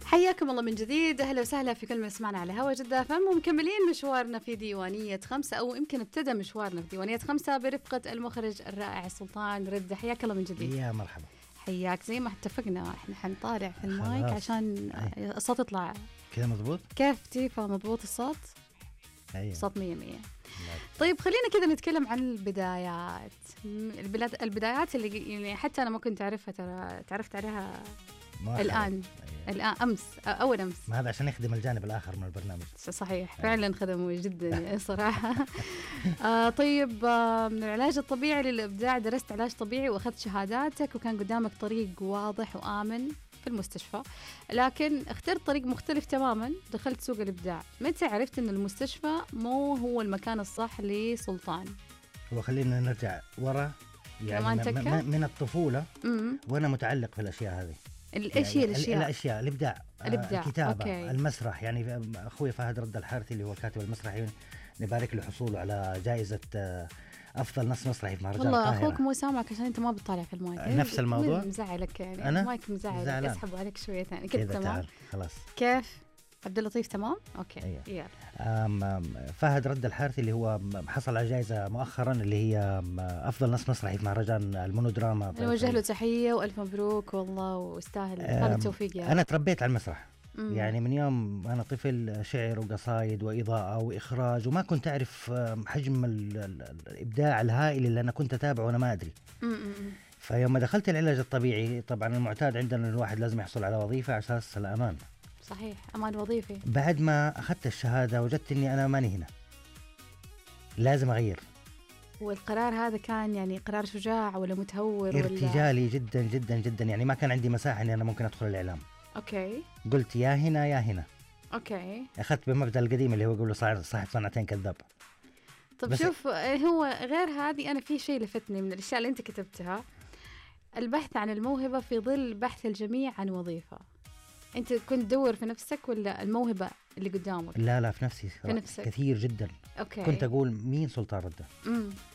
حياكم الله من جديد، أهلا وسهلا في كل من سمعنا على هوا جدة فم، ومكملين مشوارنا في ديوانية 5 أو يمكن ابتدى مشوارنا في ديوانية 5 برفقة المخرج الرائع سلطان ردة. حياك الله من جديد. يا مرحبا. حياك. زي ما اتفقنا احنا حنطالع في المايك عشان الصوت يطلع كذا مضبوط. كيف تيفا مضبوط الصوت؟ صوت 100. طيب خلينا كذا نتكلم عن البدايات. البدايات اللي يعني حتى أنا ما كنت أعرفها، ترى تعرفت عليها الآن. الآن أمس أول أمس. ما هذا عشان يخدم الجانب الآخر من البرنامج. صحيح فعلا خدموا جدا يعني صراحة. طيب من العلاج الطبيعي للإبداع، درست علاج طبيعي وأخذت شهاداتك وكان قدامك طريق واضح وآمن في المستشفى، لكن اخترت طريق مختلف تماما، دخلت سوق الإبداع. متى عرفت أن المستشفى مو هو المكان الصح لسلطان؟ هو خلينا نرجع ورا يعني من الطفولة وأنا متعلق في الأشياء هذه. الأشياء الإبداع. الكتابة. أوكي. المسرح. يعني أخوي فهد رد الحارثي اللي هو الكاتب المسرحي نبارك له حصوله على جائزة أفضل نص مسرحي في مهرجان القاهرة. والله أخوك مو سامعك عشان أنت ما بتطالع في المايك. نفس الموضوع مزعلك يعني. أنا المايك مزعلك، اسحبوا عليك شوية ثاني كده. تمام خلاص. كيف عبد اللطيف؟ تمام اوكي. أيه. فهد رد الحارثي اللي هو حصل على جائزة مؤخرا اللي هي أفضل نص مسرحي في مهرجان المونودراما. نوجه له تحية وألف مبروك والله، واستاهل كل التوفيق يعني. أنا تربيت على المسرح. يعني من يوم أنا طفل شعر وقصايد وإضاءة وإخراج، وما كنت أعرف حجم الإبداع الهائل اللي أنا كنت أتابعه وأنا ما أدري. فيوم ما دخلت العلاج الطبيعي، طبعا المعتاد عندنا الواحد لازم يحصل على وظيفة على أساس الأمان. صحيح، أمان وظيفي. بعد ما أخذت الشهادة وجدت أني أنا ماني هنا، لازم أغير. والقرار هذا كان يعني قرار شجاع ولا متهور؟ ارتجالي جدا جدا جدا. يعني ما كان عندي مساحة أني أنا ممكن أدخل الإعلام. أوكي. قلت يا هنا يا هنا. أوكي. أخذت بمبدأ القديم اللي هو يقولوا صاحب صنعتين كذاب. طب شوف، هو غير هذه أنا في شيء لفتني من الأشياء اللي أنت كتبتها، البحث عن الموهبة في ظل بحث الجميع عن وظيفة. أنت كنت تدور في نفسك ولا الموهبة اللي قدامك؟ لا في نفسي. في نفسك كثير جدا. أوكي. كنت أقول مين سلطان ردة.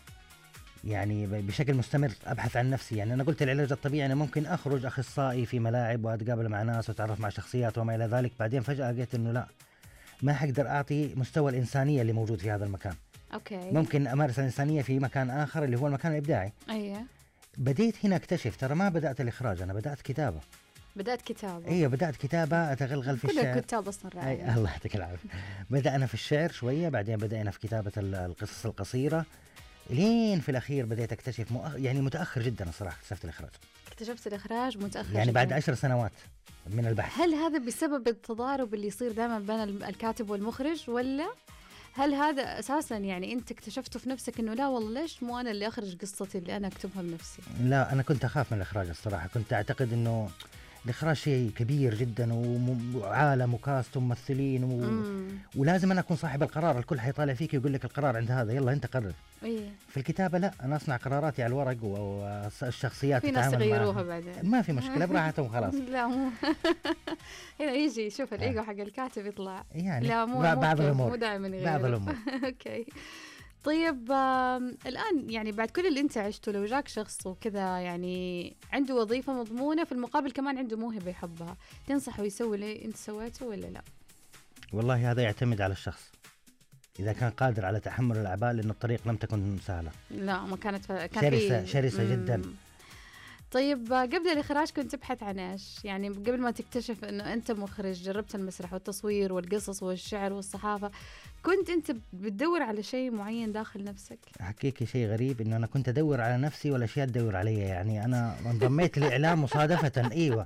يعني بشكل مستمر أبحث عن نفسي. يعني أنا قلت العلاج الطبيعي أنا ممكن أخرج أخصائي في ملاعب وأتقابل مع ناس وأتعرف مع شخصيات وما إلى ذلك. بعدين فجأة لقيت إنه لا، ما حقدر أعطي مستوى الإنسانية اللي موجود في هذا المكان. أوكي. ممكن أمارس الإنسانية في مكان آخر اللي هو المكان الإبداعي. أيه. بديت هنا أكتشف ترى ما بدأت الإخراج، أنا بدأت كتابة. بدأت كتابة. ايوه بدأت كتابة، أتغلغل في الشعر. كل الكتاب أصلا رائع. الله يعطيك العافية. بدأنا في الشعر شوية، بعدين بدأنا في كتابة القصص القصيرة، لين في الأخير بديت أكتشف يعني متأخر جدا الصراحة اكتشفت الإخراج متأخر يعني جداً. بعد 10 سنوات من البحث. هل هذا بسبب التضارب اللي يصير دائما بين الكاتب والمخرج، ولا هل هذا أساسا يعني أنت اكتشفته في نفسك إنه لا والله ليش مو أنا اللي أخرج قصتي اللي أنا أكتبها بنفسي؟ لا أنا كنت أخاف من الإخراج الصراحة. كنت أعتقد إنه الإخراج شيء كبير جدا وعالم وكاست وممثلين ولازم أنا أكون صاحب القرار. الكل حيطالع فيك يقول لك القرار عند هذا، يلا أنت قرر. في الكتابة لا، أنا أصنع قراراتي على الورق والشخصيات في ناس يغيروها بعدين ما في مشكلة براحتهم خلاص. لا مو هنا يجي شوف الإيجو حق الكاتب يطلع يعني لا مو بعض الأمور، مو دائما يغيروا بعض الأمور. أوكي. طيب الآن يعني بعد كل اللي أنت عشته، لو جاك شخص وكذا يعني عنده وظيفة مضمونة في المقابل كمان عنده موهبة يحبها، تنصحه يسوي اللي أنت سويته ولا لا؟ والله هذا يعتمد على الشخص إذا كان قادر على تحمل الأعباء، لأن الطريق لم تكن سهلة. لا ما كانت شرسة جدا. طيب قبل الإخراج كنت تبحث عن إيش؟ يعني قبل ما تكتشف إنه أنت مخرج، جربت المسرح والتصوير والقصص والشعر والصحافة، كنت أنت بتدور على شيء معين داخل نفسك؟ أحكيك شيء غريب، إنه أنا كنت أدور على نفسي والأشياء تدور علي. يعني أنا انضميت للإعلام مصادفة. أيوة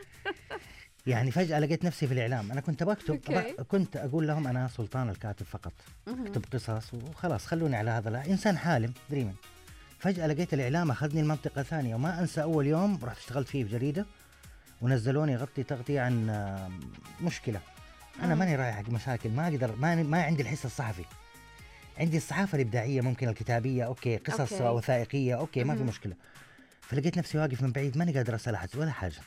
يعني فجأة لقيت نفسي في الإعلام. أنا كنت بكتب كنت أقول لهم أنا سلطان الكاتب فقط، أكتب قصص وخلاص خلوني على هذا. لا، إنسان حالم دريما. فجأة لقيت الإعلام أخذني المنطقة ثانية. وما أنسى أول يوم رحت اشتغلت فيه في جريدة ونزلوني غطي تغطية عن مشكلة. أنا ماني رايح حق مشاكل، ما أقدر، ما عندي الحس الصحفي. عندي الصحافة الإبداعية ممكن الكتابية أوكي، قصص وثائقية أوكي ما في مشكلة. فلقيت نفسي واقف من بعيد ماني قادر أسأل أحد ولا حاجة.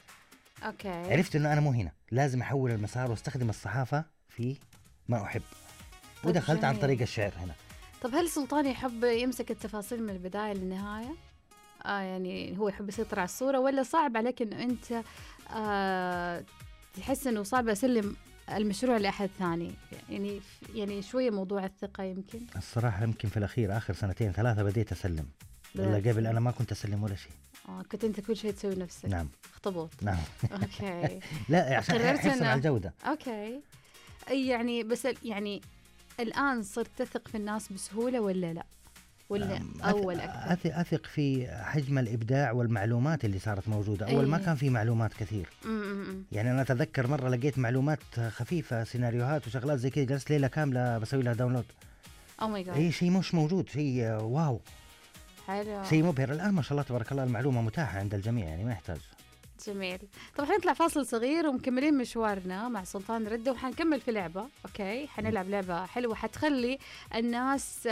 عرفت إنه أنا مو هنا، لازم أحول المسار واستخدم الصحافة في ما أحب. ودخلت عن طريق الشعر هنا. طب هل سلطان يحب يمسك التفاصيل من البداية للنهاية؟ يعني هو يحب يسيطر على الصورة، ولا صعب عليك إنه أنت تحس إنه صعب أسلم المشروع لأحد ثاني، يعني شوية موضوع الثقة يمكن. الصراحة يمكن في الأخير آخر 2 3 بديت أسلم، ولا قبل أنا ما كنت أسلم ولا شيء. كنت أنت كل شيء تسوي نفسك. نعم. اخطبوط. نعم. أوكي. لا عشان أحسن على الجودة. أوكي. يعني بس يعني الآن صرت تثق في الناس بسهولة ولا لا؟ ولا أول أكثر؟ أثق في حجم الإبداع والمعلومات اللي صارت موجودة. أول ما كان في معلومات كثير. يعني أنا أتذكر مرة لقيت معلومات خفيفة، سيناريوهات وشغلات زي كده، جلست ليلة كاملة بسوي لها داونلود. أي شيء مش موجود، شيء واو، حلو، شيء مبهر. الآن ما شاء الله تبارك الله المعلومة متاحة عند الجميع، يعني ما يحتاج. جميل. طب حنطلع فاصل صغير ومكملين مشوارنا مع سلطان ردة، وحنكمل في لعبة. أوكي، حنلعب لعبة حلوة حتخلي الناس